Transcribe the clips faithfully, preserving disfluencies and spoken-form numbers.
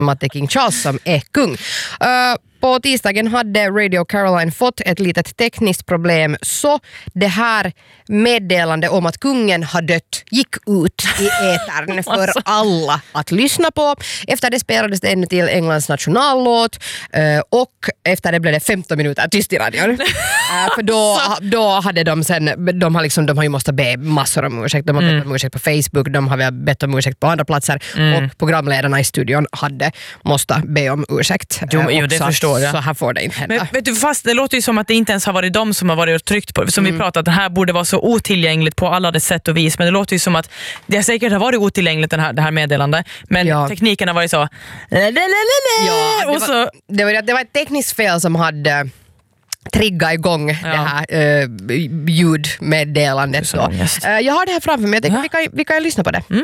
att det är King Charles som är kung. Uh, På tisdagen hade Radio Caroline fått ett litet tekniskt problem, så det här meddelande om att kungen har dött gick ut i etern för alla att lyssna på. Efter det spelades det ännu till Englands nationallåt och efter det blev det femton minuter tyst i radion. För då, då hade de sen, de har, liksom, de har ju måste be massor om ursäkt. De har bett om ursäkt på Facebook, de har bett om ursäkt på andra platser mm. och programledarna i studion hade måste be om ursäkt. Jo, jo det förstår jag. Så här får det inte hända. Men vet du, fast det låter ju som att det inte ens har varit de som har varit och tryckt på det. Som mm. vi pratade, det här borde vara så otillgängligt på alla dess sätt och vis. Men det låter ju som att det säkert har varit otillgängligt den här, det här meddelandet. Men ja. tekniken har varit så... Ja, det, och så var, det, var, det var ett tekniskt fel som hade trigga igång ja. det här uh, ljudmeddelandet. Uh, jag har det här framför mig. Jag tänker, ja. vi, kan, vi kan lyssna på det. Mm.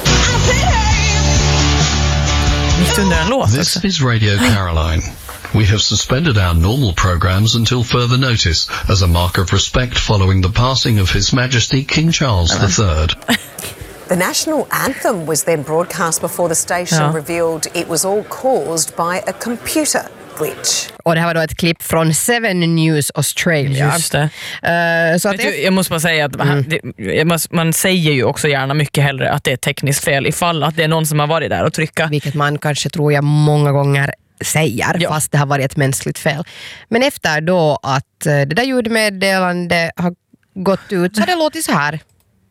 Mitt under en låt This också. is Radio Caroline. We have suspended our normal programs until further notice as a mark of respect following the passing of His Majesty King Charles the third. The national anthem was then broadcast before the station ja. revealed it was all caused by a computer glitch. Och det här var då ett klipp från Seven News Australia. Just det. Uh, så att du, jag måste bara säga att mm. det, måste, man säger ju också gärna mycket hellre att det är ett tekniskt fel ifall att det är någon som har varit där och trycka. Vilket man kanske tror jag många gånger säger, ja. fast det har varit ett mänskligt fel. Men efter då att det där ljudmeddelande har gått ut så har det låtit så här.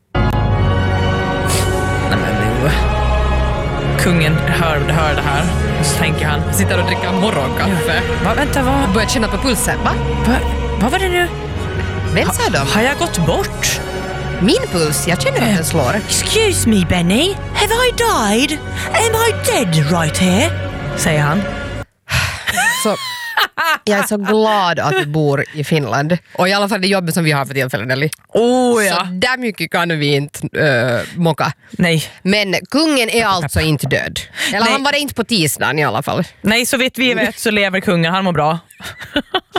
Nej men nu. Kungen hör, hör det här och så tänker han, sitter och dricker morgonkaffe. Ja. Va, vänta, vad? Börjar känna på pulsen, va? Va? Vad var det nu? Vem sa de? Har jag gått bort? Min puls, jag känner att den slår. Excuse me, Benny. Have I died? Am I dead right here? Säger han. Så jag är så glad att vi bor i Finland. Och i alla fall det jobbet som vi har för tillfället, Nelly. Oh, ja. Så där mycket kan vi inte uh, mocka. Nej. Men kungen är alltså inte död. Eller Nej. Han var det inte på tisdagen i alla fall. Nej, så vet vi vet så lever kungen, han mår bra.